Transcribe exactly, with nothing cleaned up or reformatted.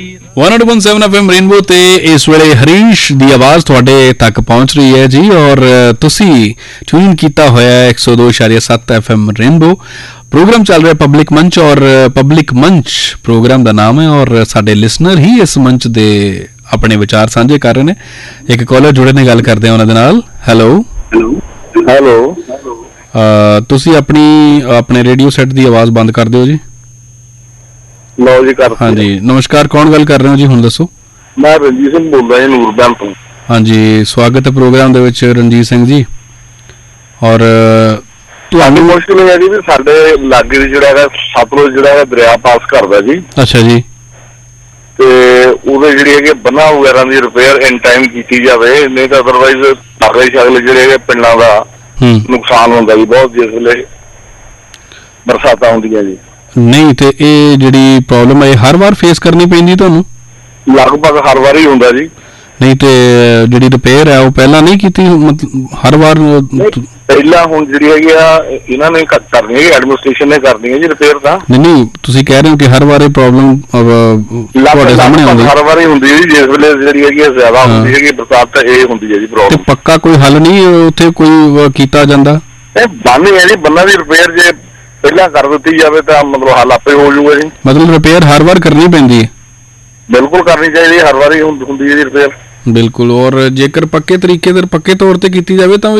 One one seven F M rainbow ते इस वेले हरीश दी आवाज़ तुहाडे तक पहुंच रही है जी और तुसी ट्यून कीता होया एक सौ दो इशारिया सत्त एफ एम रेनबो। प्रोग्राम चल रहा है पब्लिक मंच और पब्लिक मंच प्रोग्राम का नाम है और साडे लिसनर ही इस मंच दे अपने विचार साझे कर रहे हैं। एक कॉलर जुड़े ने गल करते हैं उन्हां दे नाल। हैलो हेलो तुसी अपनी अपने रेडियो सैट की आवाज़ बंद कर दिओ जी। लो जी कर। हाँ जी नमस्कार, कौन गल कर रहे हो जी हुण दसो। मैं रणजीत सिंह बोल रहा जी नूरबैन तो। हाँ जी स्वागत है प्रोग्राम दे विच रणजीत सिंह जी। और तुहानू मुश्किल है जी भी साडे लागे जिहड़ा है सतलुज जिहड़ा है दरिया पास करदा जी। अच्छा जी। ते ਉਹਦੇ ਜਿਹੜੇ ਹੈਗੇ ਬੰਨਾ ਵਗੈਰਾ ਦੀ ਰਿਪੇਅਰ ਇਨ ਟਾਈਮ ਕੀਤੀ ਜਾਵੇ, ਨਹੀਂ ਤਾਂ ਅਦਰਵਾਈਜ਼ ਅਗਲੇ ਸ਼ਗਲੇ ਜਿਹੜੇ ਹੈਗੇ ਪਿੰਡਾਂ ਦਾ ਨੁਕਸਾਨ ਹੁੰਦਾ ਜੀ ਬਹੁਤ ਜਿਸ ਵੇਲੇ ਬਰਸਾਤਾਂ ਹੁੰਦੀਆਂ ਜੀ। ਨਹੀਂ ਤੇ ਇਹ ਜਿਹੜੀ ਪ੍ਰੋਬਲਮ ਹੈ ਹਰ ਵਾਰ ਫੇਸ ਕਰਨੀ ਪੈਂਦੀ ਤੁਹਾਨੂੰ? ਲਗਭਗ ਹਰ ਵਾਰ ਹੀ ਹੁੰਦਾ ਜੀ। ਨਹੀਂ ਤੇ ਜਿਹੜੀ ਰਿਪੇਅਰ ਹੈ ਉਹ ਪਹਿਲਾਂ ਨਹੀਂ ਕੀਤੀ ਮਤਲਬ ਹਰ ਵਾਰ? ਪਹਿਲਾਂ ਹੁਣ ਜਿਹੜੀ ਹੈਗੀ ਆ ਇਹਨਾਂ ਨੇ ਕਰਨੀ ਹੈ, ਐਡਮਿਨਿਸਟ੍ਰੇਸ਼ਨ ਨੇ ਕਰਨੀ ਹੈ ਜੀ ਰਿਪੇਅਰ ਤਾਂ। ਨਹੀਂ ਨਹੀਂ ਤੁਸੀਂ ਕਹਿ ਰਹੇ ਹੋ ਕਿ ਹਰ ਵਾਰ ਇਹ ਪ੍ਰੋਬਲਮ ਤੁਹਾਡੇ ਸਾਹਮਣੇ ਆਉਂਦੀ? ਹਰ ਵਾਰ ਹੀ ਹੁੰਦੀ ਹੈ ਜੀ, ਜਿਸ ਵੇਲੇ ਜਿਹੜੀ ਹੈਗੀ ਜ਼ਿਆਦਾ ਹੁੰਦੀ ਹੈਗੀ ਬਰਸਾਤ ਤਾਂ ਇਹ ਹੁੰਦੀ ਹੈ ਜੀ ਪ੍ਰੋਬਲਮ। ਤੇ ਪੱਕਾ ਕੋਈ ਹੱਲ ਨਹੀਂ ਉੱਥੇ ਕੋਈ ਕੀਤਾ ਜਾਂਦਾ? ਇਹ ਬੰਨ ਹੈ ਜੀ, ਬੰਨਾਂ ਦੀ ਰਿਪੇਅਰ ਜੇ ਪਹਿਲਾਂ ਕਰ ਦਿੱਤੀ ਜਾਵੇ ਤਾਂ ਮਤਲਬ ਹੱਲ ਆਪੇ ਹੋ ਜਾਊਗਾ ਜੀ। ਮਤਲਬ ਰਿਪੇਅਰ ਹਰ ਵਾਰ ਕਰਨੀ ਪੈਂਦੀ ਹੈ? ਬਿਲਕੁਲ ਕਰਨੀ ਚਾਹੀਦੀ ਹੈ, ਹਰ ਵਾਰ ਹੀ ਹੁੰਦੀ ਹੈ ਜੀ ਰਿਪੇਅਰ। ਬਿਲਕੁਲ। ਔਰ ਜੇਕਰ ਪੱਕੇ ਤਰੀਕੇ ਤੇ ਪੱਕੇ ਤੌਰ ਤੇ ਕੀਤੀ ਜਾਵੇ ਤਾਂ